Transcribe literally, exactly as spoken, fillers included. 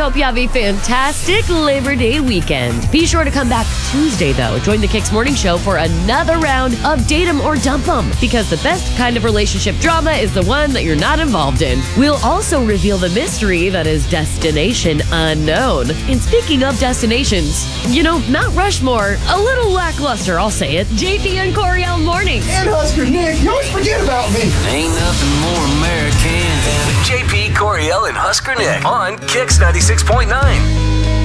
hope you have a fantastic Labor Day weekend. Be sure to come back Tuesday, though. Join the Kicks Morning Show for another round of Date 'em or Dump 'em, because the best kind of relationship drama is the one that you're not involved in. We'll also reveal the mystery that is Destination Unknown. And speaking of destinations, you know, Mount Rushmore, a little lackluster, I'll say it. J P and Coriel mornings. And Husker Nick, you always forget about me. Ain't nothing more American than J P, Coriel, and Husker Nick on Kicks ninety-six point nine.